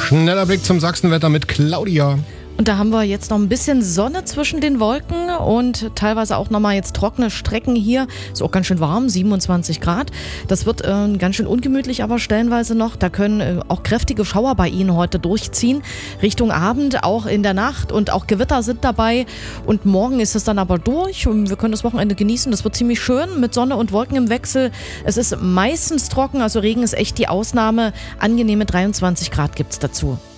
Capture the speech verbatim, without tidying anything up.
Schneller Blick zum Sachsenwetter mit Claudia. Und da haben wir jetzt noch ein bisschen Sonne zwischen den Wolken und teilweise auch nochmal jetzt trockene Strecken hier. Ist auch ganz schön warm, siebenundzwanzig Grad. Das wird äh, ganz schön ungemütlich, aber stellenweise noch. Da können äh, auch kräftige Schauer bei Ihnen heute durchziehen. Richtung Abend, auch in der Nacht, und auch Gewitter sind dabei. Und morgen ist es dann aber durch und wir können das Wochenende genießen. Das wird ziemlich schön mit Sonne und Wolken im Wechsel. Es ist meistens trocken, also Regen ist echt die Ausnahme. Angenehme dreiundzwanzig Grad gibt's dazu.